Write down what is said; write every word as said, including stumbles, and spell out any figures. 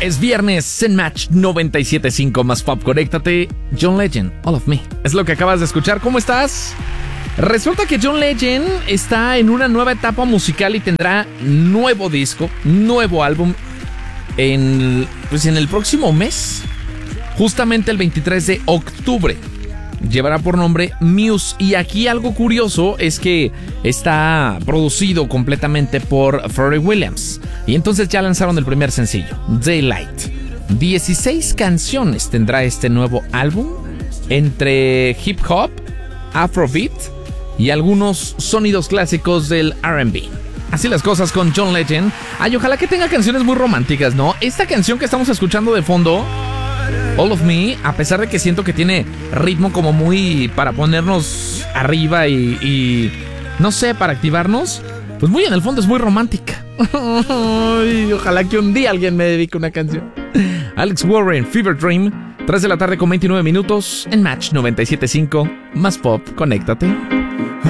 Es viernes en Match noventa y siete punto cinco más Pop. Conéctate. John Legend, All of Me. Es lo que acabas de escuchar. ¿Cómo estás? Resulta que John Legend está en una nueva etapa musical y tendrá nuevo disco, nuevo álbum en, pues en el próximo mes. Justamente el veintitrés de octubre. Llevará por nombre Muse. Y aquí algo curioso es que está producido completamente por Pharrell Williams. Y entonces ya lanzaron el primer sencillo, Daylight. dieciséis canciones tendrá este nuevo álbum, entre hip hop, afrobeat y algunos sonidos clásicos del R and B. Así las cosas con John Legend. Ay, ojalá que tenga canciones muy románticas, ¿no? Esta canción que estamos escuchando de fondo, All of Me, a pesar de que siento que tiene ritmo como muy para ponernos arriba y, y no sé, para activarnos, pues muy en el fondo es muy romántica. Ay, ojalá que un día alguien me dedique una canción. Alex Warren, Fever Dream, tres de la tarde con veintinueve minutos en Match noventa y siete punto cinco más Pop. Conéctate.